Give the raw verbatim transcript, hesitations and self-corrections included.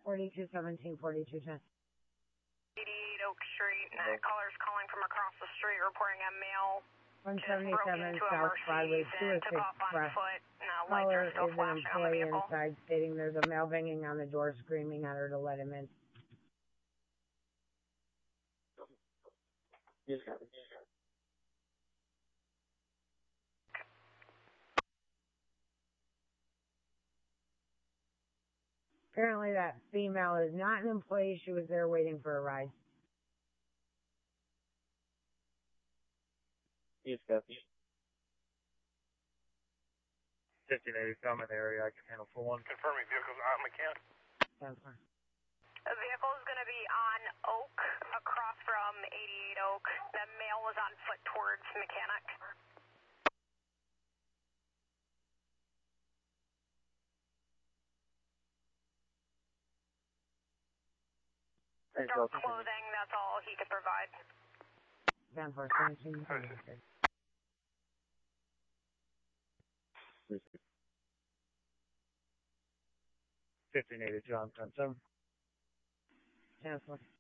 forty-two seventeen, forty-two ten. eighty-eight Oak Street, and that caller's calling from across the street reporting a male one seventy-seven South Broadway, two oh six Express. Caller is an employee inside stating there's a male banging on the door screaming at her to let him in. Yes, sir. Apparently that female is not an employee. She was there waiting for a ride. Yes, copy. fifteen eighty, common area, I can handle for one. Confirming vehicles on mechanic. That's fine. The vehicle is going to be on Oak, across from eighty-eight Oak. The male was on foot towards mechanic. Dark clothing, that's all he could provide. Down for seventeen. fifteen eighty, John, ten seven. Cancel.